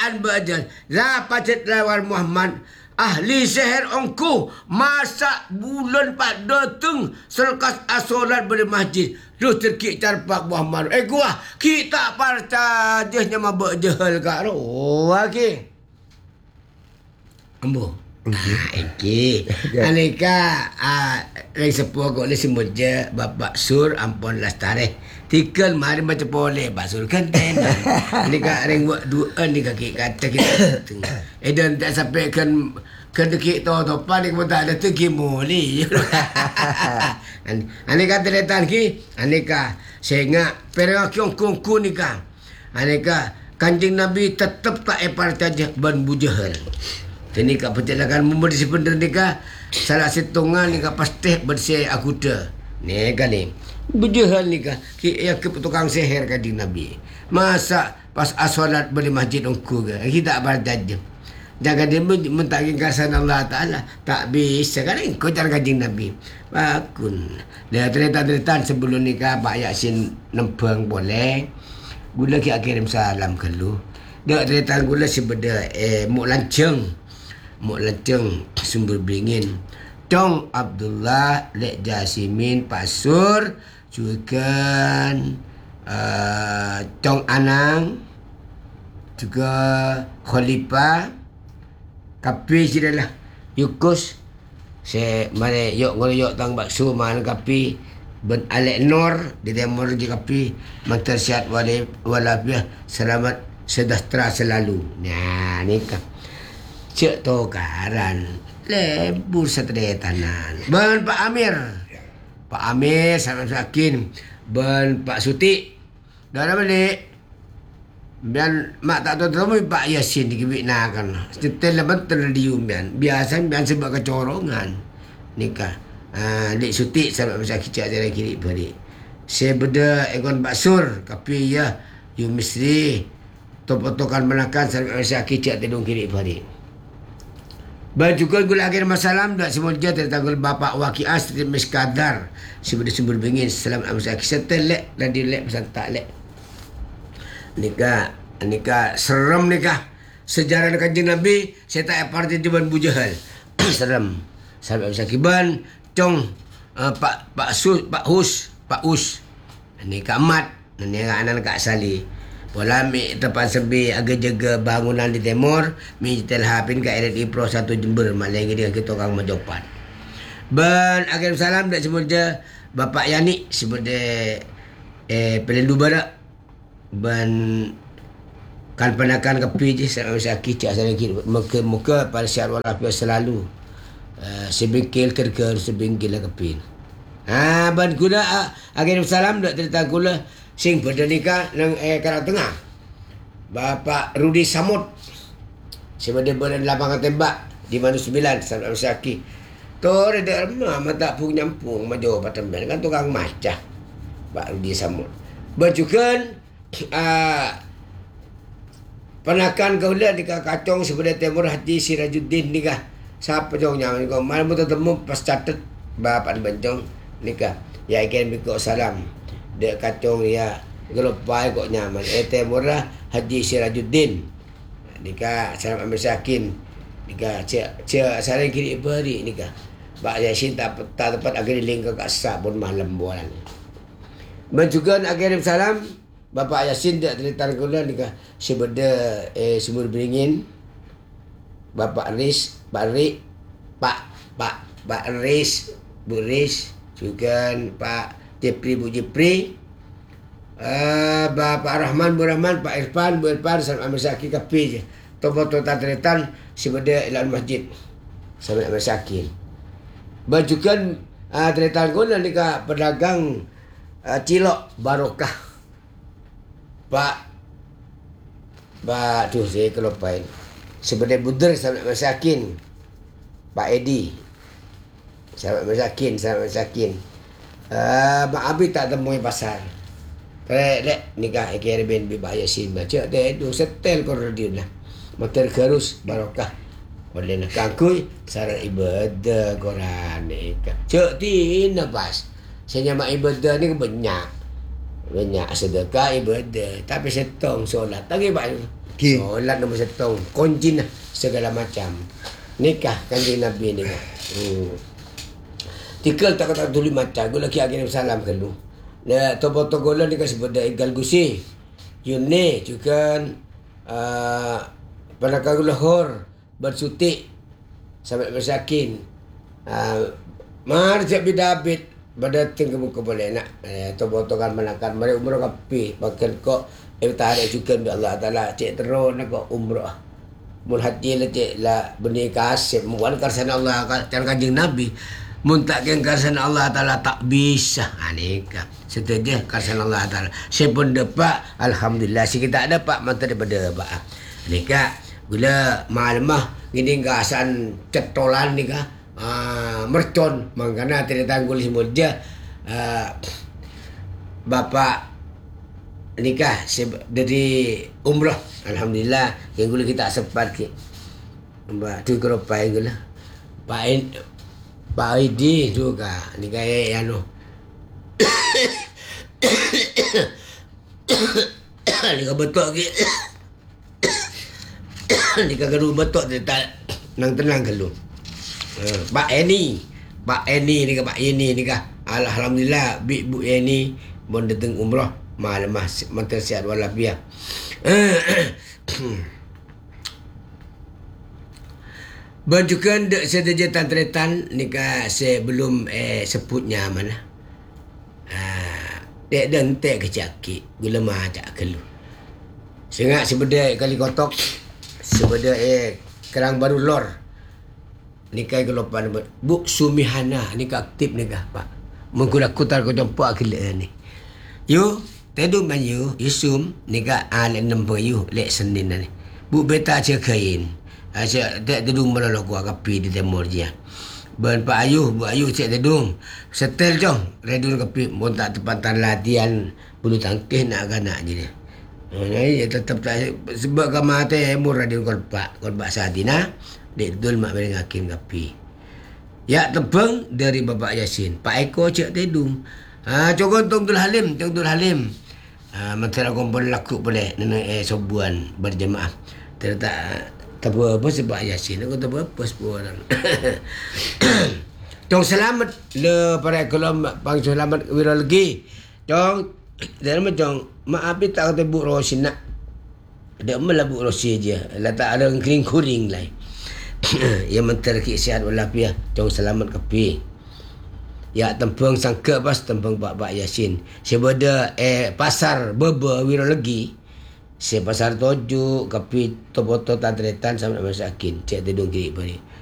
an bajal la pacet lawan Muhammad ahli seher ongku masak bulan pak dateng selekas asolat ber masjid terus terkik carpak Muhammad gua kita partajahnya mabak jahal kak roh lagi ambo iki aneka lagi sepuh kok le semut je bapak sur ampun lastare tikal mari macam boleh basur kan tenan aneka reng buat dua ni kaki kata kita dan tak sampai kan kedekik to pan ni pun tak ada tegi muli aneka teretan ki aneka sehingga perang kongku ni kan aneka kanjeng Nabi tetap tak partajah ban bujahal. Ini kak perjalanan memberi sebenar ni kak salah setungan ni kak pasti bersih aku dah. Ni kak ni berjahal ni kak ya ke tukang seher kanjeng Nabi. Masa pas asolat beli masjid ongku ke kita berjajah. Jangan dia mentagih kasan Allah Ta'ala tak bisa kan kau cara kanjeng Nabi. Bakun. Dia cerita-cerita sebelum ni kak Pak Yasin nempeng boleh. Gula ki kirim salam ke lu. Dia cerita gula sebeda muk lanceng. Muk lanceng sumber beringin Tong Abdullah Lek Jasimin Pasur juga Tong Anang juga Khalifah kapi sidalah yukus se mare yok ngoyok tang bakso man kapi ben Alek Nur di temur je kapi mantar sihat walafiah selamat sejahtera selalu. Nah ni kan cek tokaran lebur setretanan ben Pak Amir sama Sakin ben Pak Suti dah balik dan mak tak tahu Pak Yasin dikibik kan setel lebat terdium biasa sebab kecorongan nikah Dek Suti sama Pak Kicak dari kiri balik saya beda ekon Pak Sur tapi ya you mesti topotokan menakan sama Pak Kicak tedung kiri balik. Bajukan gula akhir masalam dak semuanya tertanggul bapak Waqiah Sri Miskadar sebagai sumber bengin selamat amsa setel lek dan dilek pesan tak lek nikah serem nikah sejarah kanjeng Nabi saya tak parti di ban bujahal serem sampai amsa kiban cong Pak Us nikah mat nikah anak Kak Sali Pola mi tempat sebi agak jaga bangunan di timur mi telhapin ke RRI Pro 1 Jember malah dengan kita orang majopan. Ben akhir salam dak sebut je Bapak Yani sebagai pelendu badak ben kan penakan kepi je saya kicak saya kira muka pada sihat walafiat selalu sebengkel terker sebengkel lah kepi. Ben guna akhir salam dak cerita gula sing berdenika nang Karang Tengah. Bapak Rudi Samud sebagai badan lapangan tembak di Manu 9 Sampai Saki. Tor ada rumah mata pung nyampung maju patemben kan tukang macah. Pak Rudi Samud. Bajukan penakan kaulah di kacong sebagai Timur Haji Sirajuddin nikah. Siapa jongnya kau malam bertemu pas catat Bapak Banjong nikah. Ya ikan bikok salam. Dek kacung ya gelopai kok nyaman Timurah Haji Sirajuddin nikah salam ambil sakin nikah cek saling kiri beri nikah Pak Yasin tak tepat akhir lingkar kat sabun malam bualan menjugan akhir salam Bapak Yasin dak cerita gula nikah sebeda sumur beringin Bapak Riz Pak Riz Bu Riz juga Pak Jepri Bu Jepri Bapak Rahman Bu Rahman Pak Irfan Bu Irfan sama Amir Saki kapi je topo-topo tatretan sebeda ilan masjid sama Amir Saki bajukan tretan guna nikah pedagang cilok barokah Pak tuh saya kelupain sebeda buder sama Amir Sakin Pak Edi sama Amir Sakin Mak Abi tak temui pasar. Lek nikah Airbnb bahaya sih baca deh tu setel kordiun lah. Motor garus barokah. Boleh nak kangkui saran ibadah Quran nikah. Cek tina pas. Saya mak ibadah ni banyak. Banyak sedekah ibadah. Tapi setong solat. Tak kira Okey. solat nombor setong. Kunci lah segala macam. Nikah kanjeng Nabi ni. Tikal tak kata tuli macam. Gula kia kirim salam ke lu. Nah, topo gola ni kasi pada igal gusi. Yun ni juga panakal lahor bersutik sampai bersakin. Mar cak bidabit badating ke muka boleh nak topo-tokan manakan mari umrah kapi pakai kok tarik juga bi Allah Taala cek terus nak kok umrah mun hati la cek la benih kasih mun karsana Allah kan kanjeng Nabi mun tak kan karsana Allah Taala tak bisa anika setuju karsana Allah Taala saya pun dapat alhamdulillah si kita dapat mata daripada ba anika gula malamah gini gasan cetolan nika mercon mangkana tidak tanggul simulja bapak nikah dari umrah alhamdulillah yang gula kita sempat ke mbak tu keropa yang gula Pak Aidi juga nikah anu nikah betul ke nikah keru betul tak nang tenang kalau Pak Eni ni ke Pak Eni ni ke alhamdulillah Bu Eni bon datang umrah malamah mata sihat walafiat Banjukan dek sedaja tantretan ni ke sebelum sebutnya mana dek dan tek kecaki gula macak kelu sengak sebeda kali kotok sebeda kerang baru lor nikah kelopan Bu Sumihana nikah aktif nikah Pak mengkuda kutar ko jompak gila ni yu tedu man yu sum nikah ale nombor yu lek Senin ni Bu beta cekain aja dek tedu melolo ko kapi di temor dia ban Pak Bu Ayu cek tedung setel jong redun kapi mon tak tepatan latihan bulu tangkis nak kanak je dia tetap tak sebab kamate mur radin kolpak satina dek dul mak beri ngakin kapi. Ya tebeng dari Bapak Yasin. Pak Eko cek tedung. Cokon Tung Dul Halim. Mentera kompon laku boleh. Nenek sobuan berjemaah. Terletak tabu apa sebab Yasin. Aku tabu apa sebab orang. Cong selamat le para kelompok pang selamat wira lagi. Cong dalam cong maaf tak kata Bu Rosi nak. Ada malah Bu Rosi je. Lah tak ada kering-kuring lain. Yang menterki sihat walafiat jong selamat kapi ya tempeng sangka pas tempeng Pak Yasin sebeda pasar bebe wira lagi se pasar toju kapi topoto tadretan sampai masakin cek tedung kiri bari